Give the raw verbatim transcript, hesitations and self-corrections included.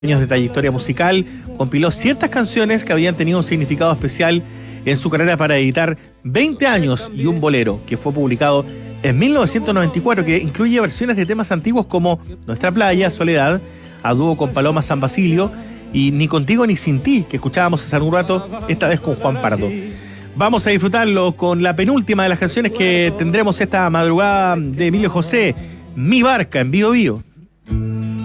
años de trayectoria musical, compiló ciertas canciones que habían tenido un significado especial en su carrera para editar veinte años y un bolero, que fue publicado en mil novecientos noventa y cuatro, que incluye versiones de temas antiguos como Nuestra Playa, Soledad, a dúo con Paloma San Basilio, y Ni Contigo ni Sin Ti, que escuchábamos hace un rato, esta vez con Juan Pardo. Vamos a disfrutarlo con la penúltima de las canciones que tendremos esta madrugada de Emilio José, Mi Barca, en Bío Bío.